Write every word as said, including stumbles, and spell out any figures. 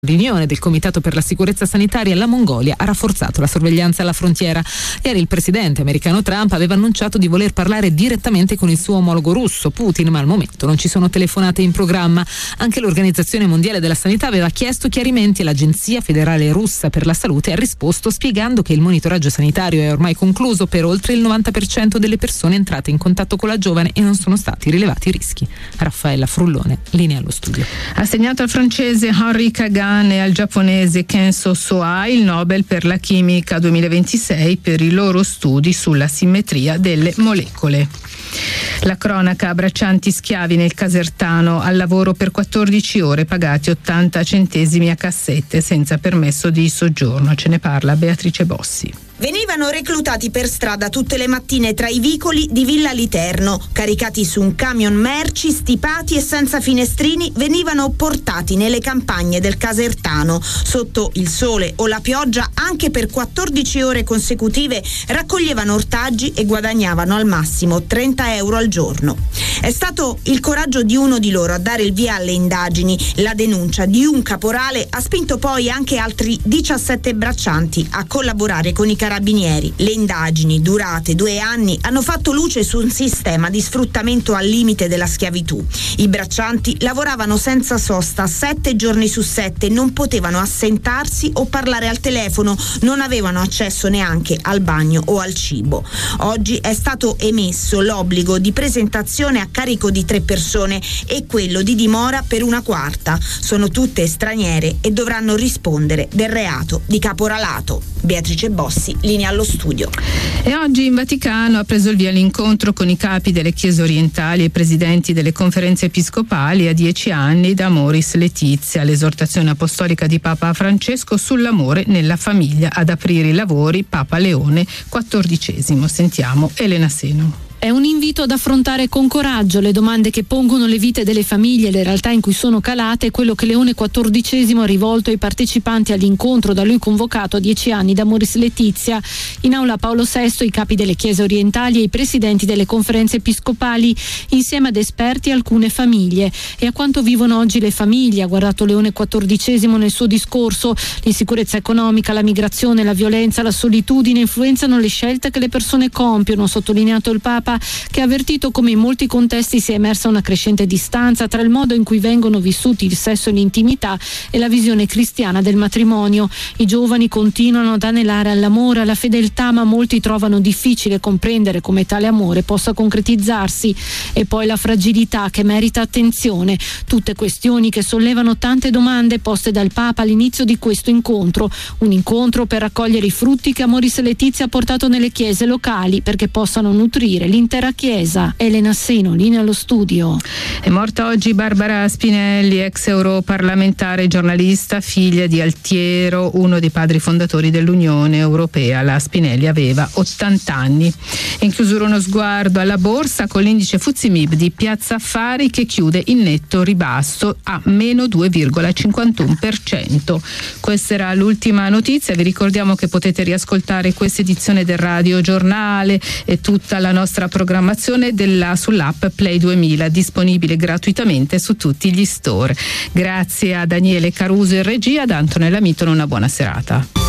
Riunione del Comitato per la Sicurezza Sanitaria, la Mongolia ha rafforzato la sorveglianza alla frontiera. Ieri il presidente americano Trump aveva annunciato di voler parlare direttamente con il suo omologo russo Putin, ma al momento non ci sono telefonate in programma. Anche l'Organizzazione Mondiale della Sanità aveva chiesto chiarimenti e l'Agenzia Federale Russa per la Salute ha risposto spiegando che il monitoraggio sanitario è ormai concluso per oltre il novanta per cento delle persone entrate in contatto con la giovane e non sono stati rilevati rischi. Raffaella Frullone, linea allo studio. Assegnato al francese Henri Kagan e al giapponese Kenso Soa il Nobel per la chimica duemilaventisei per i loro studi sulla simmetria delle molecole. La cronaca: abbraccianti schiavi nel Casertano, al lavoro per quattordici ore, pagati ottanta centesimi a cassette senza permesso di soggiorno. Ce ne parla Beatrice Bossi. Venivano reclutati per strada tutte le mattine tra i vicoli di Villa Literno, caricati su un camion merci, stipati e senza finestrini, venivano portati nelle campagne del Casertano. Sotto il sole o la pioggia, anche per quattordici ore consecutive, raccoglievano ortaggi e guadagnavano al massimo trenta euro al giorno. È stato il coraggio di uno di loro a dare il via alle indagini. La denuncia di un caporale ha spinto poi anche altri diciassette braccianti a collaborare con i carabinieri. Le indagini, durate due anni, hanno fatto luce su un sistema di sfruttamento al limite della schiavitù. I braccianti lavoravano senza sosta, sette giorni su sette, non potevano assentarsi o parlare al telefono, non avevano accesso neanche al bagno o al cibo. Oggi è stato emesso l'obbligo di presentazione a carico di tre persone e quello di dimora per una quarta. Sono tutte straniere e dovranno rispondere del reato di caporalato. Beatrice Bossi, linea allo studio. E oggi in Vaticano ha preso il via l'incontro con i capi delle chiese orientali e i presidenti delle conferenze episcopali a dieci anni da Amoris Laetitia, l'esortazione apostolica di Papa Francesco sull'amore nella famiglia. Ad aprire i lavori Papa Leone quattordicesimo. Sentiamo Elena Seno. È un invito ad affrontare con coraggio le domande che pongono le vite delle famiglie e le realtà in cui sono calate, è quello che Leone quattordicesimo ha rivolto ai partecipanti all'incontro da lui convocato a dieci anni da Amoris Laetitia. In aula Paolo sesto, i capi delle chiese orientali e i presidenti delle conferenze episcopali, insieme ad esperti e alcune famiglie. E a quanto vivono oggi le famiglie, ha guardato Leone quattordicesimo nel suo discorso. L'insicurezza economica, la migrazione, la violenza, la solitudine influenzano le scelte che le persone compiono, ha sottolineato il Papa, che ha avvertito come in molti contesti sia emersa una crescente distanza tra il modo in cui vengono vissuti il sesso e l'intimità e la visione cristiana del matrimonio. I giovani continuano ad anelare all'amore, alla fedeltà, ma molti trovano difficile comprendere come tale amore possa concretizzarsi. E poi la fragilità, che merita attenzione. Tutte questioni che sollevano tante domande poste dal Papa all'inizio di questo incontro. Un incontro per raccogliere i frutti che Amoris Laetitia ha portato nelle chiese locali, perché possano nutrire l'intera Chiesa. Elena Seno, linea allo studio. È morta oggi Barbara Spinelli, ex europarlamentare e giornalista, figlia di Altiero, uno dei padri fondatori dell'Unione Europea. La Spinelli aveva ottanta anni. In chiusura uno sguardo alla borsa con l'indice Fuzimib di Piazza Affari che chiude in netto ribasso a meno due virgola cinquantuno per cento. Questa era l'ultima notizia. Vi ricordiamo che potete riascoltare questa edizione del Radio Giornale e tutta la nostra programmazione della, sull'app Play duemila, disponibile gratuitamente su tutti gli store. Grazie a Daniele Caruso in regia, ad Antonella Mitton, una buona serata.